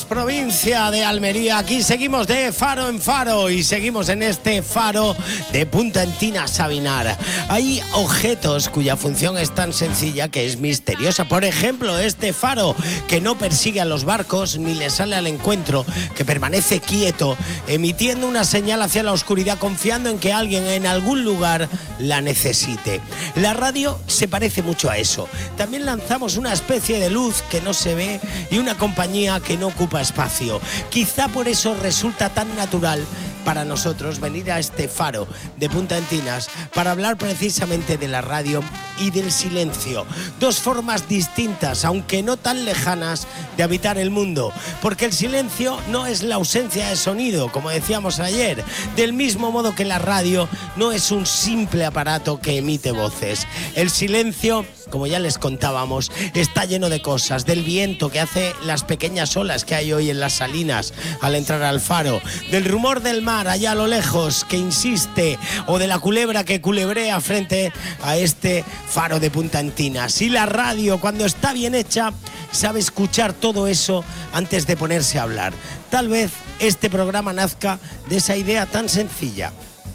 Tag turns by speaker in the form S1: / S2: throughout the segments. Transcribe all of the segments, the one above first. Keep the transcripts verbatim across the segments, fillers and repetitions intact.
S1: provincia de Almería. Aquí seguimos de faro en faro y seguimos en este faro de Punta Encinas Sabinar. Hay objetos cuya función es tan sencilla que es misteriosa. Por ejemplo, este faro que no persigue a los barcos ni les sale al encuentro, que permanece quieto, emitiendo una señal hacia la oscuridad, confiando en que alguien en algún lugar la necesite. La radio se parece mucho a eso. También lanzamos una especie de luz que no se ve y una compañía que no ocupa espacio. Quizá por eso resulta tan natural para nosotros venir a este faro de Punta Encinas para hablar precisamente de la radio y del silencio. Dos formas distintas, aunque no tan lejanas, de habitar el mundo. Porque el silencio no es la ausencia de sonido, como decíamos ayer. Del mismo modo que la radio no es un simple aparato que emite voces. El silencio, como ya les contábamos, está lleno de cosas. Del viento que hace las pequeñas olas que hay hoy en las salinas al entrar al faro. Del rumor del mar allá a lo lejos que insiste, o de la culebra que culebrea frente a este faro de Punta Encinas. Y la radio, cuando está bien hecha, sabe escuchar todo eso antes de ponerse a hablar. Tal vez este programa nazca de esa idea tan sencilla: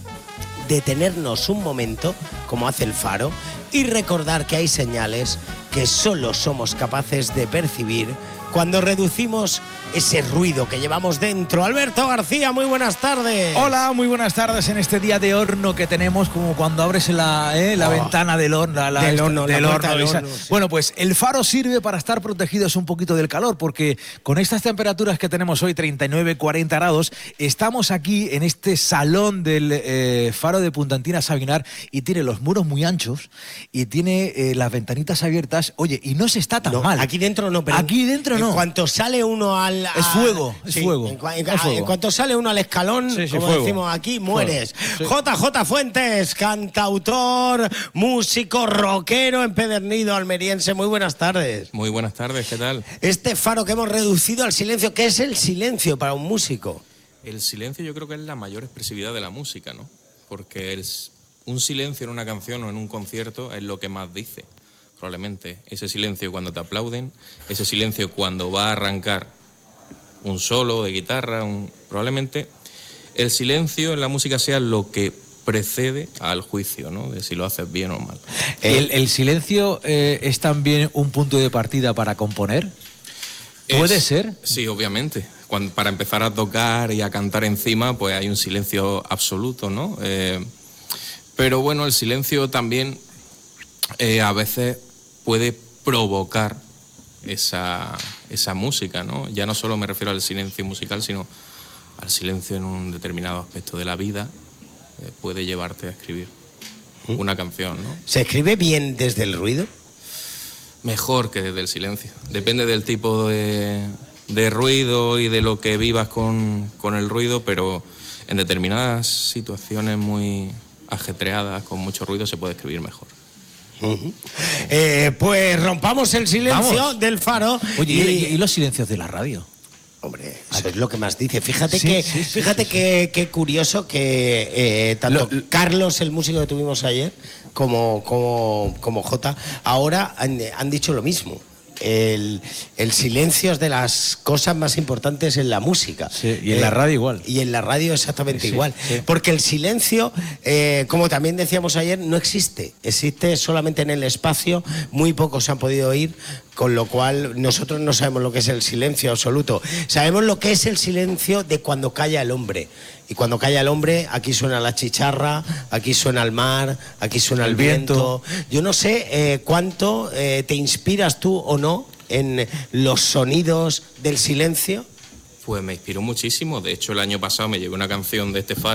S1: detenernos un momento, como hace el faro, y recordar que hay señales que solo somos capaces de percibir cuando reducimos ese ruido que llevamos dentro. Alberto García, muy buenas tardes.
S2: Hola, muy buenas tardes en este día de horno que tenemos, como cuando abres la, eh, la oh, ventana del horno. La,
S1: del horno,
S2: del
S1: la
S2: horno,
S1: del horno sí.
S2: Bueno, pues el faro sirve para estar protegidos un poquito del calor, porque con estas temperaturas que tenemos hoy, treinta y nueve, cuarenta grados, estamos aquí en este salón del eh, faro de Punta Encinas Sabinar y tiene los muros muy anchos y tiene eh, las ventanitas abiertas. Oye, y no se está tan
S1: no,
S2: mal.
S1: Aquí dentro no, pero
S2: aquí dentro no.
S1: En cuanto sale uno al...
S2: Es fuego, es
S1: sí,
S2: fuego.
S1: En, en,
S2: es fuego.
S1: en cuanto sale uno al escalón,
S2: sí, sí,
S1: como
S2: fuego.
S1: decimos aquí, mueres.
S2: Sí.
S1: J J Fuentes, cantautor, músico, rockero empedernido, almeriense. Muy buenas tardes.
S3: Muy buenas tardes, ¿qué tal?
S1: Este faro que hemos reducido al silencio, ¿qué es el silencio para un músico?
S3: El silencio yo creo que es la mayor expresividad de la música, ¿no? Porque el, un silencio en una canción o en un concierto es lo que más dice. Probablemente ese silencio cuando te aplauden, ese silencio cuando va a arrancar un solo de guitarra, un... probablemente el silencio en la música sea lo que precede al juicio, ¿no? De si lo haces bien o mal.
S2: ¿El, el silencio eh, es también un punto de partida para componer? ¿Puede
S3: es,
S2: ser?
S3: Sí, obviamente. Cuando, para empezar a tocar y a cantar encima, pues hay un silencio absoluto, ¿no? Eh, pero bueno, el silencio también eh, a veces puede provocar esa, esa música, ¿no? Ya no solo me refiero al silencio musical, sino al silencio en un determinado aspecto de la vida. Eh, puede llevarte a escribir ¿Mm? una canción, ¿no?
S1: ¿Se escribe bien desde el ruido?
S3: Mejor que desde el silencio. Depende del tipo de, de ruido y de lo que vivas con, con el ruido, pero en determinadas situaciones muy ajetreadas, con mucho ruido, se puede escribir mejor.
S1: Uh-huh. eh, pues rompamos el silencio
S2: Vamos.
S1: del faro.
S2: Oye,
S1: y...
S2: ¿y, y los silencios de la radio?
S1: Hombre, eso es lo que más dice. Fíjate
S2: sí,
S1: que,
S2: sí, sí,
S1: fíjate
S2: sí, sí.
S1: que, que curioso que eh, tanto lo, Carlos, el músico que tuvimos ayer, como, como, como Jota, ahora han, han dicho lo mismo. El, el silencio es de las cosas más importantes en la música.
S2: Sí, y en eh, la radio igual.
S1: Y en la radio exactamente
S2: sí,
S1: igual.
S2: Sí.
S1: Porque el silencio, eh, como también decíamos ayer, no existe. Existe solamente en el espacio, muy pocos han podido oír, con lo cual nosotros no sabemos lo que es el silencio absoluto. Sabemos lo que es el silencio de cuando calla el hombre. Y cuando calla el hombre, aquí suena la chicharra, aquí suena el mar, aquí suena el, el viento. viento. Yo no sé eh, cuánto eh, te inspiras tú o no en los sonidos del silencio.
S3: Pues me inspiró muchísimo. De hecho, el año pasado me llevé una canción de este faro